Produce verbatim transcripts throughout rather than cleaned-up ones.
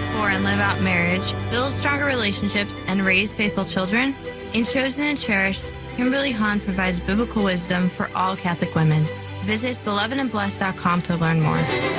for and live out marriage, build stronger relationships, and raise faithful children? In Chosen and Cherished, Kimberly Hahn provides biblical wisdom for all Catholic women. Visit beloved and blessed dot com to learn more.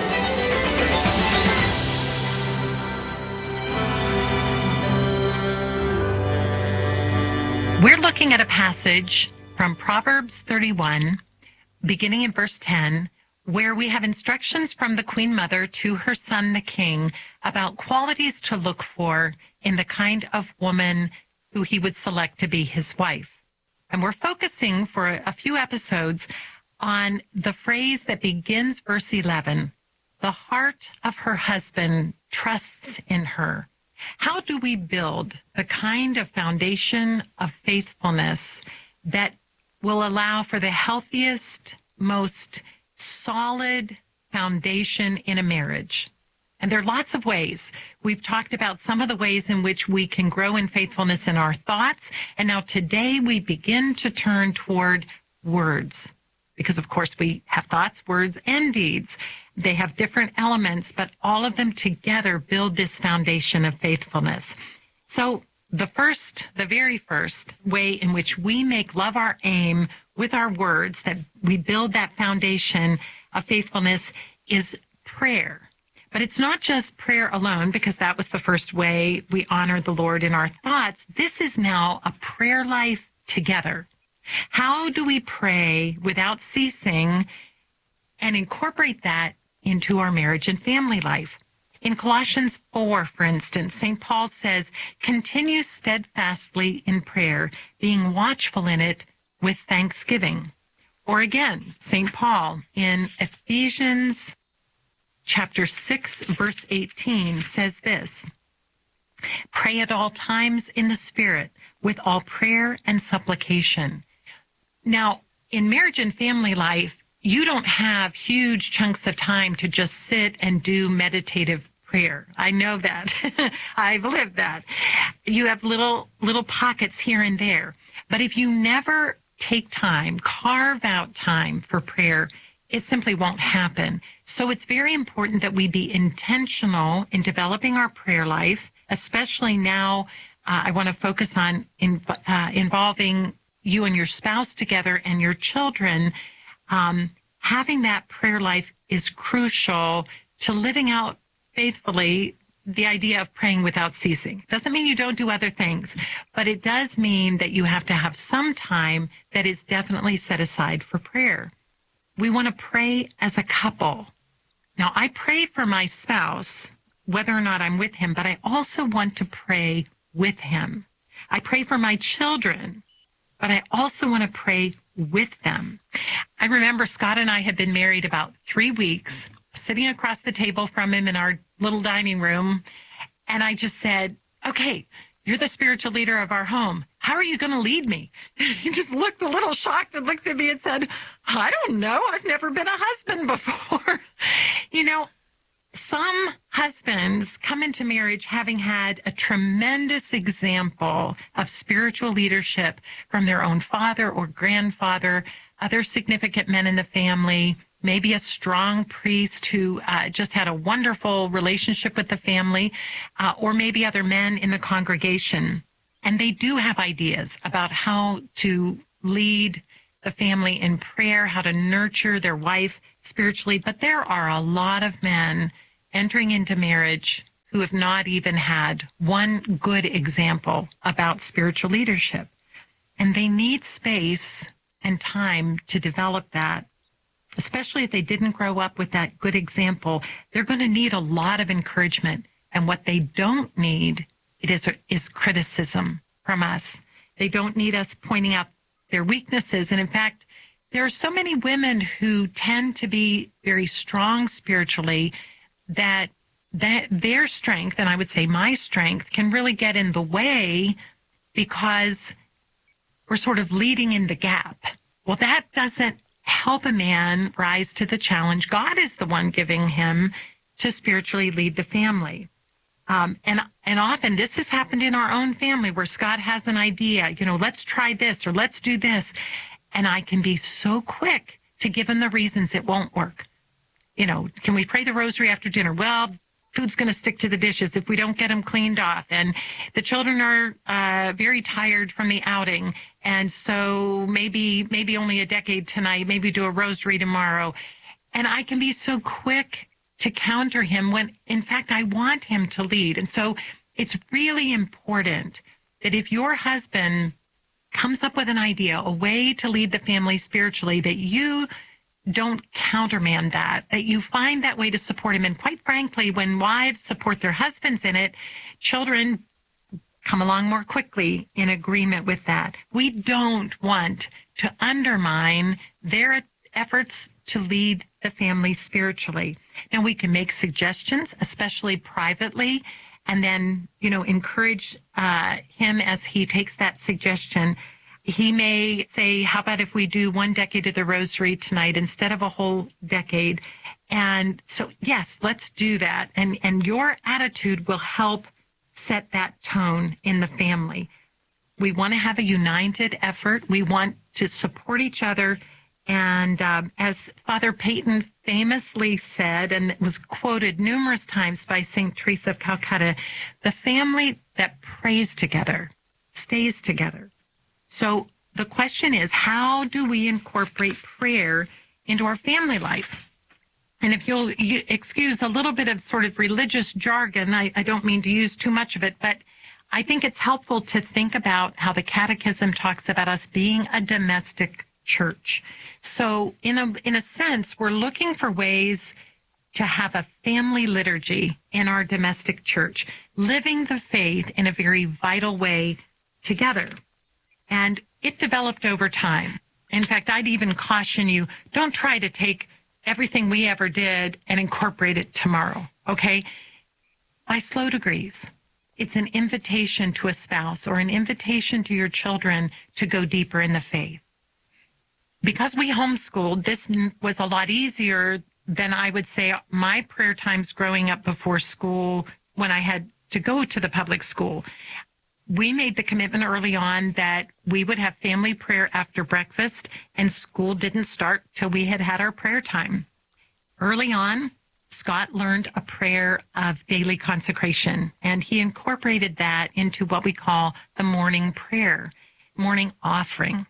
We're looking at a passage from Proverbs thirty-one, beginning in verse ten, where we have instructions from the Queen Mother to her son, the king, about qualities to look for in the kind of woman who he would select to be his wife. And we're focusing for a few episodes on the phrase that begins verse eleven, the heart of her husband trusts in her. How do we build the kind of foundation of faithfulness that will allow for the healthiest, most solid foundation in a marriage? And there are lots of ways. We've talked about some of the ways in which we can grow in faithfulness in our thoughts. And now today we begin to turn toward words. Because, of course, we have thoughts, words, and deeds. They have different elements, but all of them together build this foundation of faithfulness. So the first, the very first way in which we make love our aim with our words, that we build that foundation of faithfulness, is prayer. But it's not just prayer alone, because that was the first way we honor the Lord in our thoughts. This is now a prayer life together. How do we pray without ceasing and incorporate that into our marriage and family life? In Colossians four, for instance, Saint Paul says, continue steadfastly in prayer, being watchful in it with thanksgiving. Or again, Saint Paul in Ephesians chapter six, verse eighteen says this, pray at all times in the Spirit with all prayer and supplication. Now, in marriage and family life, you don't have huge chunks of time to just sit and do meditative prayer. I know that. I've lived that. You have little little pockets here and there. But if you never take time, carve out time for prayer, it simply won't happen. So it's very important that we be intentional in developing our prayer life, especially now. Uh, I want to focus on in, uh, involving you and your spouse together and your children. Um, having that prayer life is crucial to living out faithfully the idea of praying without ceasing. Doesn't mean you don't do other things, but it does mean that you have to have some time that is definitely set aside for prayer. We want to pray as a couple. Now, I pray for my spouse, whether or not I'm with him, but I also want to pray with him. I pray for my children, but I also want to pray with them. I remember Scott and I had been married about three weeks, sitting across the table from him in our little dining room. And I just said, okay, you're the spiritual leader of our home. How are you going to lead me? He just looked a little shocked and looked at me and said, I don't know. I've never been a husband before. You know, some husbands come into marriage having had a tremendous example of spiritual leadership from their own father or grandfather, other significant men in the family, maybe a strong priest who uh, just had a wonderful relationship with the family, uh, or maybe other men in the congregation. And they do have ideas about how to lead the family in prayer, how to nurture their wife spiritually. But there are a lot of men entering into marriage who have not even had one good example about spiritual leadership. And they need space and time to develop that. Especially if they didn't grow up with that good example, they're going to need a lot of encouragement. And what they don't need it is, is criticism from us. They don't need us pointing out their weaknesses. And in fact, there are so many women who tend to be very strong spiritually that that their strength, and I would say my strength, can really get in the way because we're sort of leading in the gap. Well, that doesn't help a man rise to the challenge. God is the one giving him to spiritually lead the family. Um, and and often this has happened in our own family where Scott has an idea, you know, let's try this or let's do this. And I can be so quick to give him the reasons it won't work. You know, can we pray the rosary after dinner? Well, food's going to stick to the dishes if we don't get them cleaned off. And the children are uh, very tired from the outing. And so maybe, maybe only a decade tonight, maybe do a rosary tomorrow. And I can be so quick to counter him when, in fact, I want him to lead. And so it's really important that if your husband comes up with an idea, a way to lead the family spiritually, that you don't countermand that, that you find that way to support him. And quite frankly, when wives support their husbands in it, children come along more quickly in agreement with that. We don't want to undermine their efforts to lead the family spiritually. Now, we can make suggestions, especially privately, and then, you know, encourage uh, him as he takes that suggestion. He may say, how about if we do one decade of the rosary tonight instead of a whole decade? And so, yes, let's do that. And, and your attitude will help set that tone in the family. We want to have a united effort. We want to support each other. And um, as Father Peyton famously said, and it was quoted numerous times by Saint Teresa of Calcutta, the family that prays together stays together. So the question is, how do we incorporate prayer into our family life? And if you'll you excuse a little bit of sort of religious jargon, I, I don't mean to use too much of it, but I think it's helpful to think about how the Catechism talks about us being a domestic church. So in a, in a sense, we're looking for ways to have a family liturgy in our domestic church, living the faith in a very vital way together. And it developed over time. In fact, I'd even caution you, don't try to take everything we ever did and incorporate it tomorrow, okay? By slow degrees. It's an invitation to a spouse or an invitation to your children to go deeper in the faith. Because we homeschooled, this was a lot easier than I would say my prayer times growing up before school when I had to go to the public school. We made the commitment early on that we would have family prayer after breakfast, and school didn't start till we had had our prayer time. Early on, Scott learned a prayer of daily consecration, and he incorporated that into what we call the morning prayer, morning offering.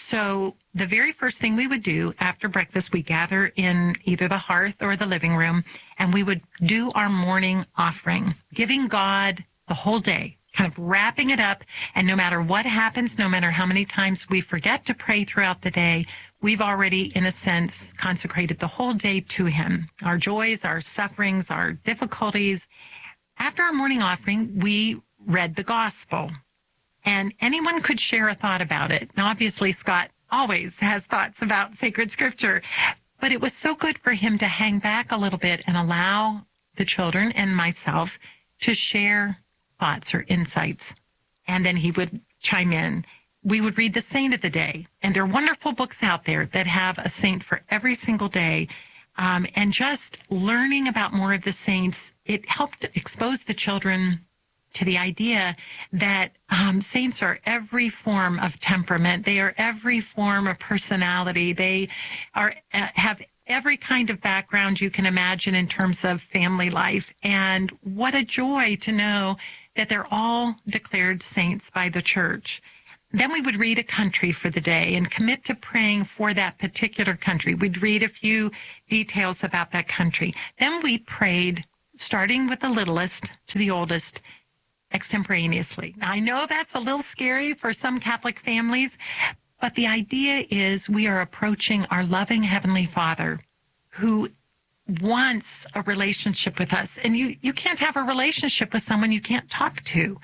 So the very first thing we would do after breakfast, we gather in either the hearth or the living room, and we would do our morning offering, giving God the whole day, kind of wrapping it up. And no matter what happens, no matter how many times we forget to pray throughout the day, we've already, in a sense, consecrated the whole day to him, our joys, our sufferings, our difficulties. After our morning offering, we read the gospel, and anyone could share a thought about it. Now, obviously, Scott always has thoughts about sacred scripture, but it was so good for him to hang back a little bit and allow the children and myself to share thoughts or insights. And then he would chime in. We would read the saint of the day. And there are wonderful books out there that have a saint for every single day. Um, and just learning about more of the saints, it helped expose the children to the idea that um, saints are every form of temperament. They are every form of personality. They are uh, have every kind of background you can imagine in terms of family life. And what a joy to know that they're all declared saints by the church. Then we would read a country for the day and commit to praying for that particular country. We'd read a few details about that country. Then we prayed, starting with the littlest to the oldest, extemporaneously. Now, I know that's a little scary for some Catholic families, but the idea is we are approaching our loving Heavenly Father who wants a relationship with us. And you, you can't have a relationship with someone you can't talk to.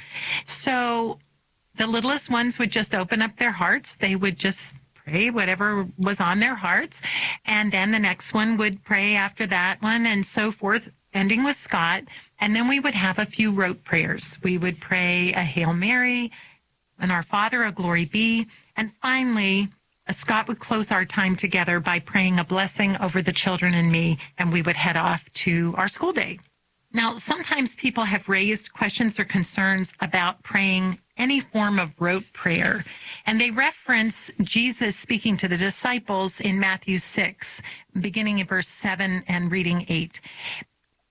So the littlest ones would just open up their hearts. They would just pray whatever was on their hearts. And then the next one would pray after that one, and so forth, ending with Scott. And then we would have a few rote prayers. We would pray a Hail Mary, and Our Father, a Glory Be. And finally, Scott would close our time together by praying a blessing over the children and me, and we would head off to our school day. Now, sometimes people have raised questions or concerns about praying any form of rote prayer, and they reference Jesus speaking to the disciples in Matthew six, beginning in verse seven and reading eight.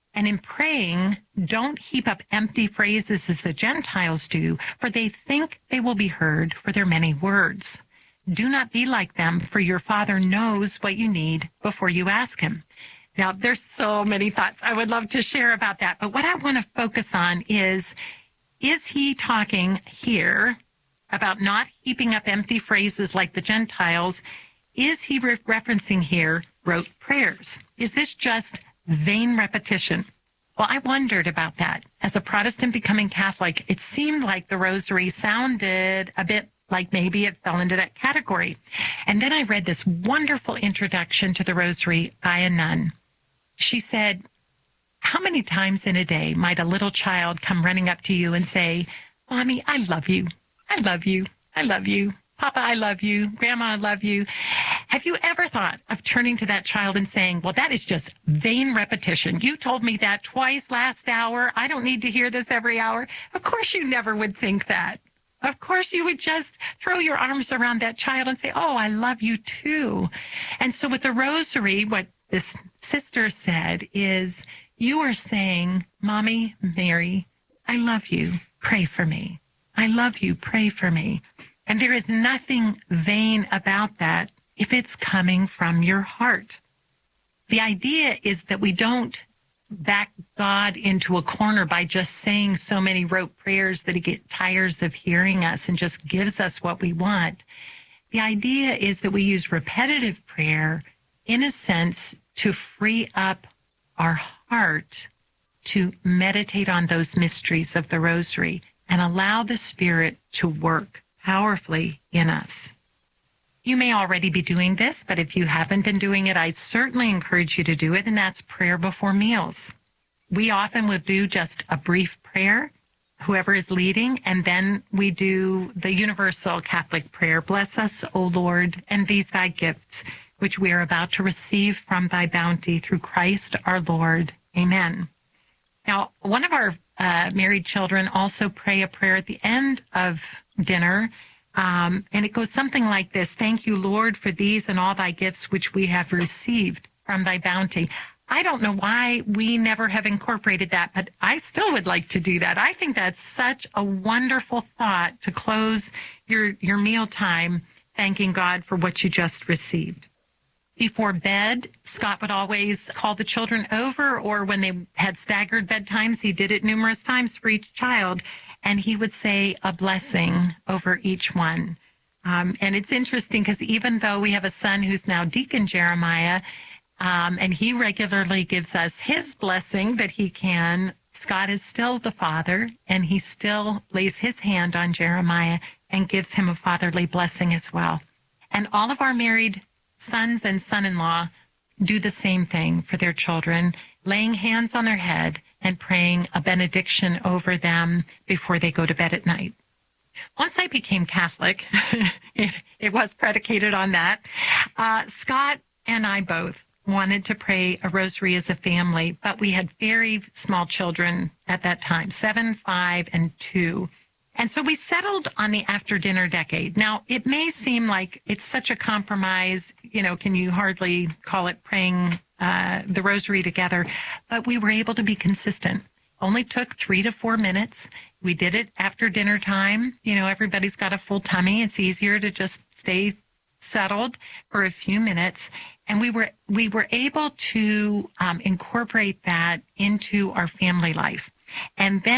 And in praying, don't heap up empty phrases as the Gentiles do, for they think they will be heard for their many words. Do not be like them, for your Father knows what you need before you ask him. Now, there's so many thoughts I would love to share about that, but what I want to focus on is, is he talking here about not heaping up empty phrases like the Gentiles? Is he re- referencing here rote prayers? Is this just vain repetition? Well, I wondered about that. As a Protestant becoming Catholic, it seemed like the rosary sounded a bit like maybe it fell into that category. And then I read this wonderful introduction to the rosary by a nun. She said, how many times in a day might a little child come running up to you and say, Mommy, I love you. I love you. I love you. Papa, I love you. Grandma, I love you. Have you ever thought of turning to that child and saying, well, that is just vain repetition. You told me that twice last hour. I don't need to hear this every hour. Of course, you never would think that. Of course, you would just throw your arms around that child and say, oh, I love you too. And so with the rosary, what this sister said is, you are saying, Mommy, Mary, I love you. Pray for me. I love you. Pray for me. And there is nothing vain about that if it's coming from your heart. The idea is that we don't back God into a corner by just saying so many rote prayers that he gets tired of hearing us and just gives us what we want. The idea is that we use repetitive prayer in a sense to free up our heart to meditate on those mysteries of the rosary and allow the Spirit to work powerfully in us. You may already be doing this, but if you haven't been doing it, I certainly encourage you to do it, and that's prayer before meals. We often will do just a brief prayer, whoever is leading, and then we do the universal Catholic prayer, bless us, O Lord, and these thy gifts, which we are about to receive from thy bounty through Christ our Lord. Amen. Now, one of our uh, married children also pray a prayer at the end of dinner, um, and it goes something like this: thank you, Lord, for these and all thy gifts which we have received from thy bounty. I don't know why we never have incorporated that, but I still would like to do that. I think that's such a wonderful thought to close your, your meal time, thanking God for what you just received. Before bed, Scott would always call the children over, or when they had staggered bedtimes, he did it numerous times for each child, and he would say a blessing over each one. Um, and it's interesting because even though we have a son who's now Deacon Jeremiah, um, and he regularly gives us his blessing that he can, Scott is still the father, and he still lays his hand on Jeremiah and gives him a fatherly blessing as well. And all of our married sons and son-in-law do the same thing for their children, laying hands on their head and praying a benediction over them before they go to bed at night. Once I became Catholic, it, it was predicated on that. Uh, Scott and I both wanted to pray a rosary as a family, but we had very small children at that time, seven, five, and two. And so we settled on the after-dinner decade. Now, it may seem like it's such a compromise, you know, can you hardly call it praying uh, the rosary together? But we were able to be consistent. Only took three to four minutes. We did it after dinner time. You know, everybody's got a full tummy. It's easier to just stay settled for a few minutes. And we were we were able to um, incorporate that into our family life. And then